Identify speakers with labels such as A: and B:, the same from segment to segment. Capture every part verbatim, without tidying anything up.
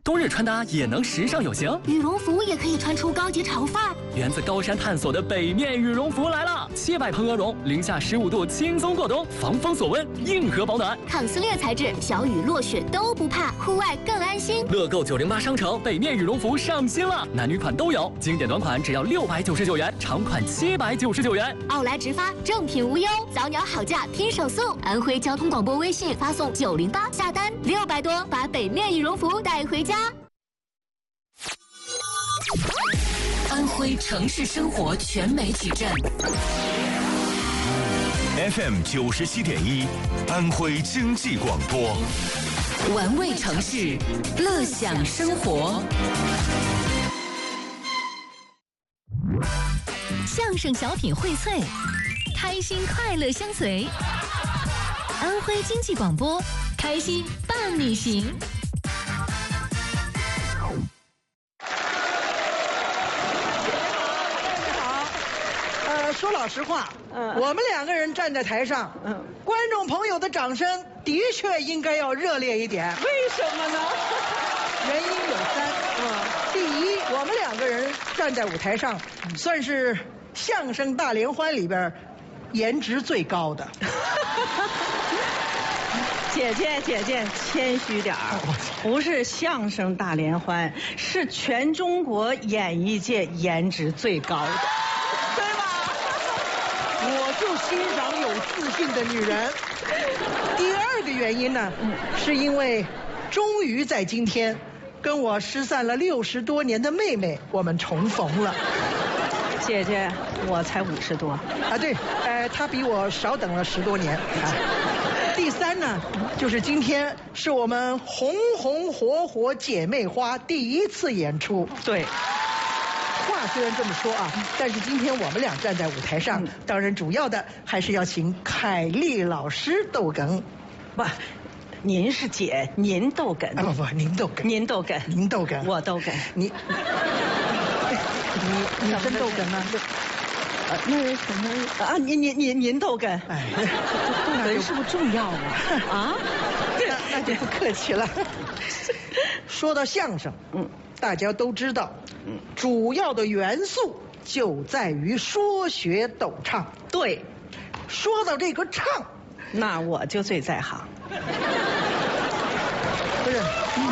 A: 冬日穿搭也能时尚有型，
B: 羽绒服也可以穿出高级潮范儿。
A: 源自高山探索的北面羽绒服来了，七百蓬鹅绒，零下十五度轻松过冬，防风锁温，硬核保暖，
B: 抗撕裂材质，小雨落雪都不怕，户外更安心。
A: 乐购九零八商城北面羽绒服上新了，男女款都有，经典短款只要六百九十九元，长款七百九十九元。
B: 奥莱直发，正品无忧，早鸟好价拼手速。安徽交通广播微信发送九零八下单六百多，把北面羽绒服带回家。
C: 安徽城市生活全媒体站
D: F M 九十七点一，安徽经济广播，
C: 玩味城市，乐享生活。
E: 相声小品荟萃，开心快乐相随。安徽经济广播，开心伴你行。
F: 说老实话，嗯，我们两个人站在台上，嗯，观众朋友的掌声的确应该要热烈一点。
G: 为什么呢？
F: 原因有三，嗯，第一，我们两个人站在舞台上，算是相声大联欢里边颜值最高的。
G: 姐姐，姐姐，谦虚点儿，不是相声大联欢，是全中国演艺界颜值最高的。
F: 我就欣赏有自信的女人。第二个原因呢，是因为终于在今天，跟我失散了六十多年的妹妹，我们重逢了。
G: 姐姐，我才五十多
F: 啊，对，呃，她比我少等了十多年。啊、第三呢，就是今天是我们红红火火姐妹花第一次演出。
G: 对。
F: 话虽然这么说啊，但是今天我们俩站在舞台上，嗯、当然主要的还是要请凯丽老师逗哏。
G: 不，您是姐，您逗哏。
F: 啊不不，您逗哏，
G: 您逗哏，
F: 您逗哏，
G: 我逗哏。
F: 你你你真逗哏呢？
G: 呃，那是什么啊？您您您您逗哏。哎，逗哏是不是重要啊？啊？
F: 那那就不客气了。说到相声，嗯。大家都知道，嗯，主要的元素就在于说学逗唱。
G: 对，
F: 说到这个唱，
G: 那我就最在行。
F: 不是，嗯，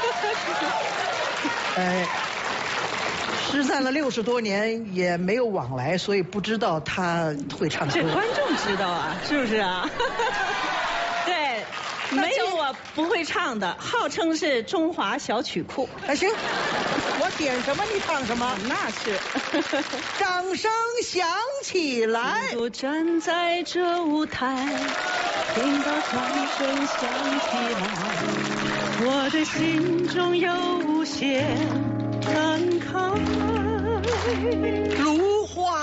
F: 哎，失散了六十多年也没有往来，所以不知道他会唱歌。
G: 这观众知道啊，是不是啊？对。没有我不会唱的，号称是中华小曲库。
F: 还行，我点什么你唱什么。
G: 那是。
F: 掌声响起来。
G: 独站在这舞台，听到掌声响起来，我的心中有无限感慨。
F: 如花。